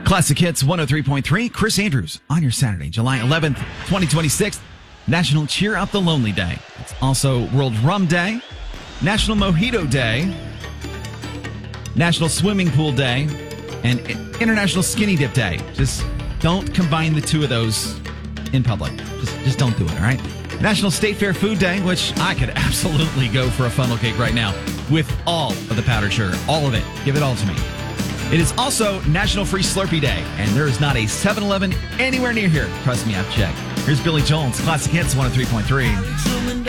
Classic Hits 103.3. Chris Andrews on your Saturday, July 11th, 2026. National Cheer Up the Lonely Day. It's also World Rum Day, National Mojito Day, National Swimming Pool Day, and International Skinny Dip Day. Just don't combine the two of those in public. Just don't do it, all right? National State Fair Food Day, which I could absolutely go for a funnel cake right now with all of the powdered sugar. All of it. Give it all to me. It is also National Free Slurpee Day, and there is not a 7-Eleven anywhere near here. Trust me, I've checked. Here's Billy Joel's Classic Hits 103.3.